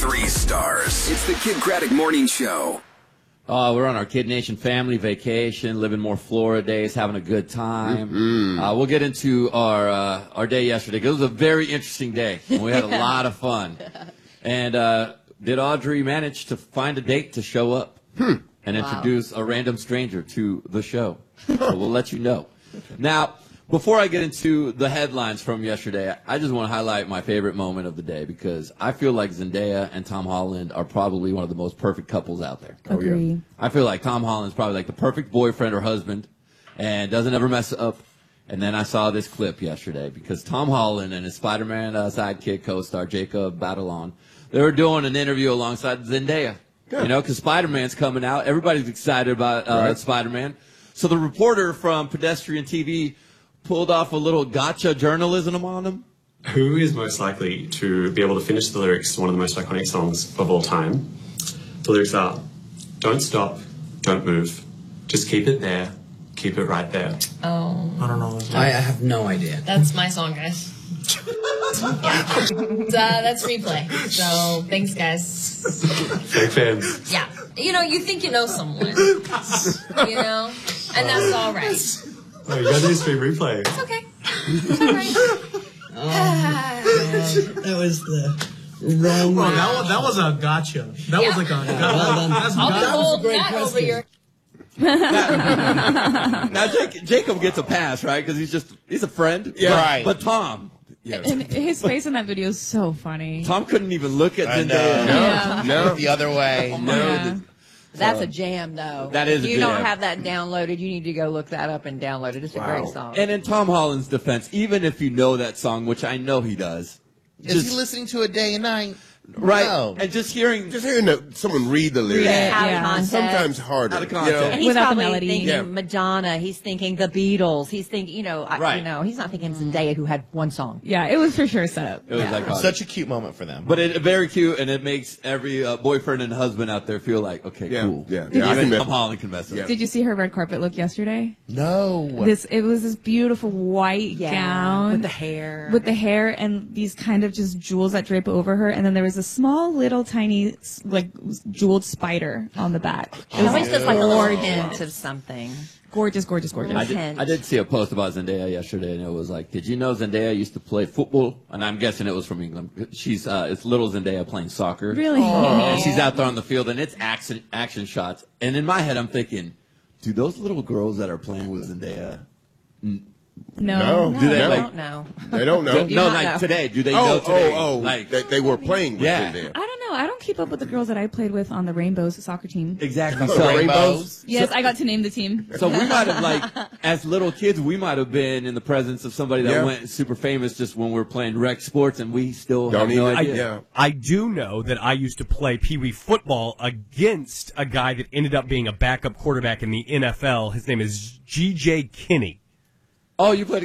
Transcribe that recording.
3 stars. It's the Kid Craddock Morning Show. We're on our Kid Nation family vacation, living more Florida days, having a good time. We'll get into our day yesterday, because it was a very interesting day. And we had a lot of fun. And did Audrey manage to find a date to show up and introduce a random stranger to the show? So we'll let you know. Now, before I get into the headlines from yesterday, I just want to highlight my favorite moment of the day, because I feel like Zendaya and Tom Holland are probably one of the most perfect couples out there. Agree. I feel like Tom Holland's probably like the perfect boyfriend or husband and doesn't ever mess up. And then I saw this clip yesterday, because Tom Holland and his Spider-Man sidekick co-star Jacob Batalon, they were doing an interview alongside Zendaya. You know, because Spider-Man's coming out. Everybody's excited about Spider-Man. So the reporter from Pedestrian TV pulled off a little gotcha journalism on him. Who is most likely to be able to finish the lyrics to one of the most iconic songs of all time? The lyrics are, "Don't stop, don't move, just keep it there, keep it right there." Oh. I don't know. I have no idea. That's my song, guys. That's Replay. So, thanks, guys. Fake fans. Yeah. You know, you think you know someone. You know? And that's all right. Oh, you gotta do stream Replay. It's okay. It's all right. That was the wrong one. That was a gotcha. That was like a gotcha. I'll hold that over your... Now, Jacob gets a pass, right? Because he's a friend. Yeah. Right. But Tom. Yes. And his face in that video is so funny. Tom couldn't even look at Zendaya. No, the other way. Yeah. That's a jam, though. That is If a you jam. don't have that downloaded, you need to go look that up and download it. It's a great song. And in Tom Holland's defense, even if you know that song, which I know he does, Is he listening to it day and night? right? No. And just hearing someone read the lyrics. Out of Yeah. context. Sometimes harder. Out of context. And he's Without the probably melody. thinking Yeah. Madonna. He's thinking the Beatles. He's thinking, Right. he's not thinking Zendaya, who had one song. Yeah, it was for sure set up. it was iconic. Such a cute moment for them. But very cute, and it makes every boyfriend and husband out there feel like, okay, Yeah, cool. yeah, yeah. I Even can mess- Tom Holland can mess up. Yeah. Did you see her red carpet look yesterday? No. It was this beautiful white gown with the hair. with the hair and these kind of just jewels that drape over her, and then there was a small little tiny like jeweled spider on the back. It was always just like a little gorgeous. hint of something. Gorgeous. I did see a post about Zendaya yesterday, and it was like, did you know Zendaya used to play football? And I'm guessing it was from England. It's little Zendaya playing soccer. Really? And she's out there on the field, and it's action shots. And in my head, I'm thinking, do those little girls that are playing with Zendaya, No. do they I like? don't know. They don't know. Do No, not like know. today. Do they know today? Like, they were playing with Yeah. Zendaya. I don't know. I don't keep up with the girls that I played with on the Rainbows soccer team. exactly. The So, rainbows. Yes, I got to name the team. so we might have, like, as little kids, we might have been in the presence of somebody that Yeah. went super famous just when we were playing rec sports, and we still Don't have no even- idea. Yeah. I do know that I used to play Pee Wee football against a guy that ended up being a backup quarterback in the NFL. His name is G.J. Kinney. Oh, you played